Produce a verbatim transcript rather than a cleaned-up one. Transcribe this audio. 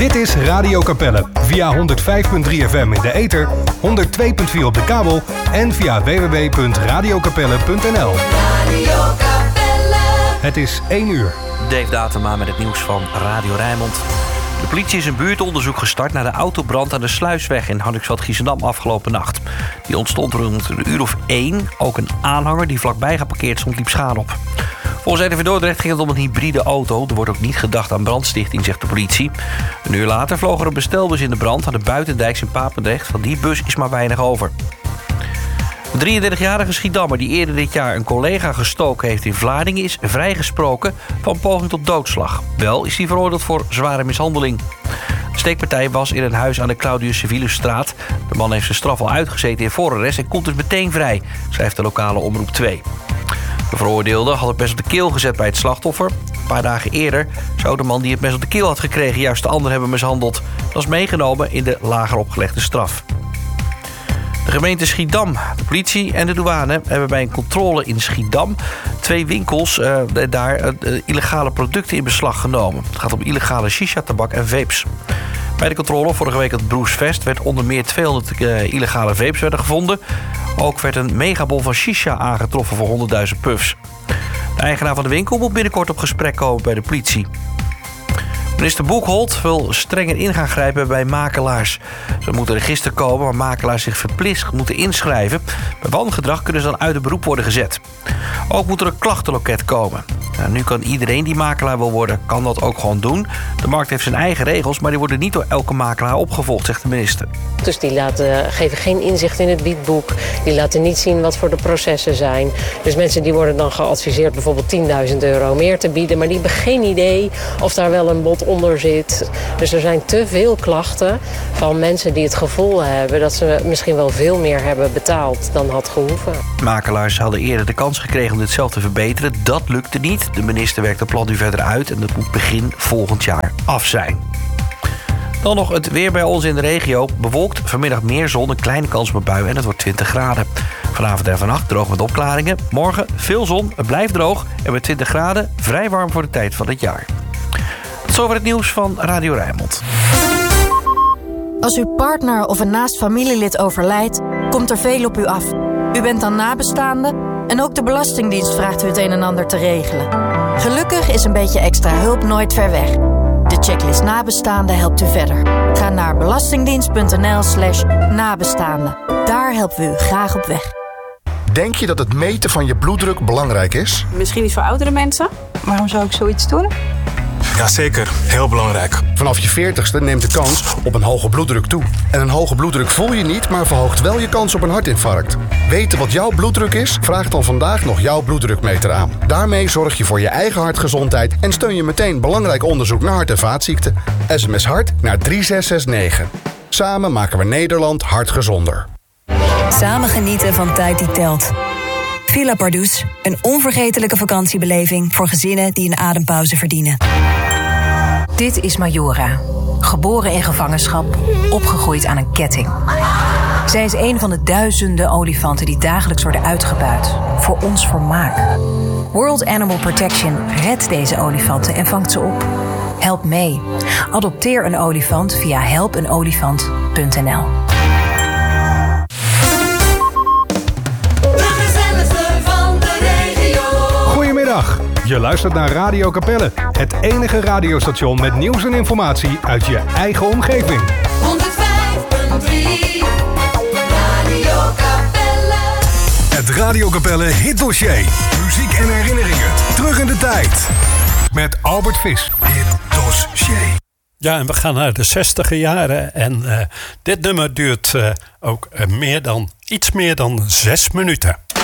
Dit is Radio Capelle via honderd vijf komma drie F M in de ether, honderd twee komma vier op de kabel en via w w w punt radio capelle punt n l. Radio Capelle. Het is één uur. Dave Datema met het nieuws van Radio Rijnmond. De politie is een buurtonderzoek gestart naar de autobrand aan de Sluisweg in Hardingsveld-Giessendam afgelopen nacht. Die ontstond rond een uur of één. Ook een aanhanger die vlakbij geparkeerd stond liep schade op. Volgens R T V Dordrecht ging het om een hybride auto. Er wordt ook niet gedacht aan brandstichting, zegt de politie. Een uur later vloog er een bestelbus in de brand aan de Buitendijks in Papendrecht. Van die bus is maar weinig over. De drieëndertigjarige Schiedammer die eerder dit jaar een collega gestoken heeft in Vlaardingen is vrijgesproken van poging tot doodslag. Wel is hij veroordeeld voor zware mishandeling. De steekpartij was in een huis aan de Claudius Civilusstraat. De man heeft zijn straf al uitgezeten in voorarrest en komt dus meteen vrij, schrijft de lokale Omroep twee. De veroordeelde had het mes op de keel gezet bij het slachtoffer. Een paar dagen eerder zou de man die het mes op de keel had gekregen juist de ander hebben mishandeld. Dat is meegenomen in de lager opgelegde straf. De gemeente Schiedam, de politie en de douane hebben bij een controle in Schiedam twee winkels uh, daar uh, illegale producten in beslag genomen. Het gaat om illegale shisha-tabak en vapes. Bij de controle vorige week op Broesvest werd onder meer tweehonderd uh, illegale vapes werden gevonden. Ook werd een megabol van shisha aangetroffen voor honderdduizend puffs. De eigenaar van de winkel moet binnenkort op gesprek komen bij de politie. Minister Boekholt wil strenger in gaan grijpen bij makelaars. Ze moeten register komen waar makelaars zich verplicht moeten inschrijven. Bij wangedrag kunnen ze dan uit het beroep worden gezet. Ook moet er een klachtenloket komen. Nou, nu kan iedereen die makelaar wil worden, kan dat ook gewoon doen. De markt heeft zijn eigen regels, maar die worden niet door elke makelaar opgevolgd, zegt de minister. Dus die laten, geven geen inzicht in het biedboek. Die laten niet zien wat voor de processen zijn. Dus mensen die worden dan geadviseerd bijvoorbeeld tienduizend euro meer te bieden. Maar die hebben geen idee of daar wel een bod onder zit. Dus er zijn te veel klachten van mensen die het gevoel hebben dat ze misschien wel veel meer hebben betaald dan had gehoeven. Makelaars hadden eerder de kans gekregen om dit zelf te verbeteren. Dat lukte niet. De minister werkt het plan nu verder uit en dat moet begin volgend jaar af zijn. Dan nog het weer bij ons in de regio. Bewolkt, vanmiddag meer zon, een kleine kans op een bui en het wordt twintig graden. Vanavond en vannacht droog met opklaringen. Morgen veel zon, het blijft droog en met twintig graden vrij warm voor de tijd van het jaar. Tot zover het nieuws van Radio Rijnmond. Als uw partner of een naast familielid overlijdt, komt er veel op u af. U bent dan nabestaande en ook de Belastingdienst vraagt u het een en ander te regelen. Gelukkig is een beetje extra hulp nooit ver weg. De checklist nabestaanden helpt u verder. Ga naar belastingdienst.nl slash nabestaanden. Daar helpen we u graag op weg. Denk je dat het meten van je bloeddruk belangrijk is? Misschien niet voor oudere mensen. Waarom zou ik zoiets doen? Jazeker, heel belangrijk. Vanaf je veertigste neemt de kans op een hoge bloeddruk toe. En een hoge bloeddruk voel je niet, maar verhoogt wel je kans op een hartinfarct. Weten wat jouw bloeddruk is? Vraag dan vandaag nog jouw bloeddrukmeter aan. Daarmee zorg je voor je eigen hartgezondheid en steun je meteen belangrijk onderzoek naar hart- en vaatziekten. S M S hart naar drie zes zes negen. Samen maken we Nederland hartgezonder. Samen genieten van tijd die telt. Villa Pardoes, een onvergetelijke vakantiebeleving voor gezinnen die een adempauze verdienen. Dit is Majora, geboren in gevangenschap, opgegroeid aan een ketting. Zij is een van de duizenden olifanten die dagelijks worden uitgebuit, voor ons vermaak. World Animal Protection redt deze olifanten en vangt ze op. Help mee. Adopteer een olifant via help een olifant punt n l. Goedemiddag, je luistert naar Radio Capelle, het enige radiostation met nieuws en informatie uit je eigen omgeving. honderd vijf komma drie Radio Capelle. Het Radio Capelle hitdossier, muziek en herinneringen, terug in de tijd. Met Albert Vis, hitdossier. Ja, en we gaan naar de zestiger jaren en uh, dit nummer duurt uh, ook uh, meer dan, iets meer dan zes minuten.